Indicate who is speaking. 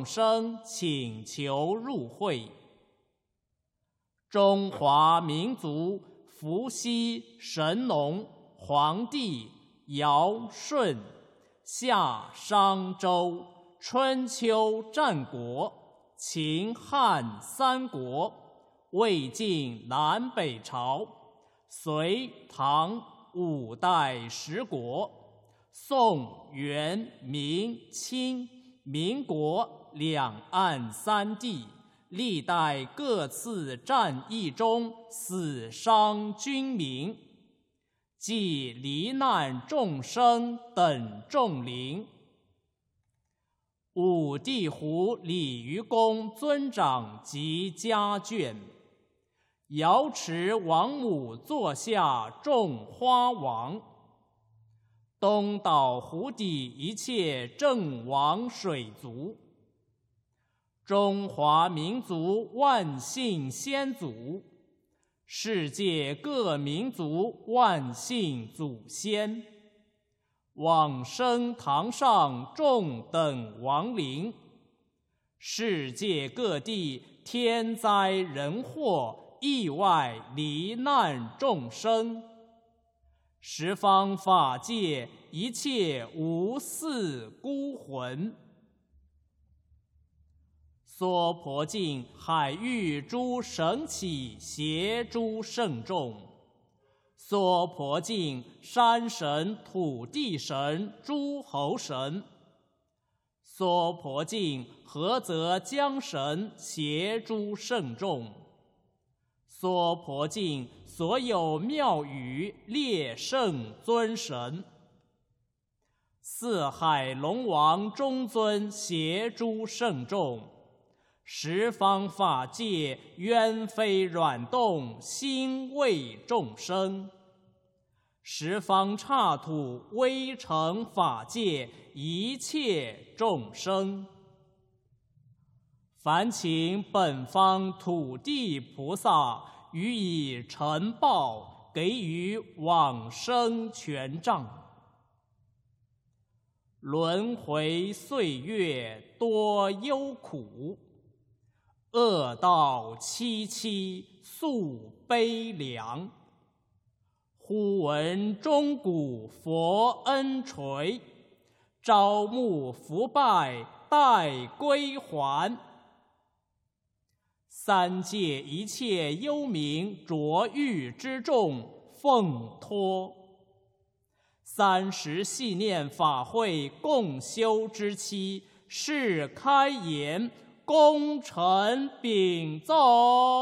Speaker 1: 众生请求入会。中华民族伏羲、神农、黄帝、尧、舜、夏、商、周、春秋战国、秦汉三国、魏晋南北朝、隋唐五代十国、宋元明清民国两岸三地历代各次战役中死伤军民，即罹难众生等众灵。五帝湖鲤鱼宫尊长及家眷，瑶池王母座下种花王，东岛湖底一切正王水族，中华民族万姓先祖，世界各民族万姓祖先，往生堂上众等亡灵，世界各地天灾人祸意外罹难众生，十方法界一切无嗣孤魂，娑婆境海域诸神祇邪诸圣众，娑婆境山神土地神诸侯神，娑婆境菏泽江神邪诸圣众，娑婆境所有庙宇列圣尊神，四海龙王中尊邪诸圣众，十方法界冤非软动心为众生，十方刹土微尘法界一切众生，烦请本方土地菩萨予以承报，给予往生权杖。轮回岁月多忧苦，恶道凄凄诉悲凉。忽闻钟鼓佛恩垂，朝暮伏拜待归还。三界一切幽冥浊狱之众奉托，30系念法会共修之期，是开言，功臣禀奏。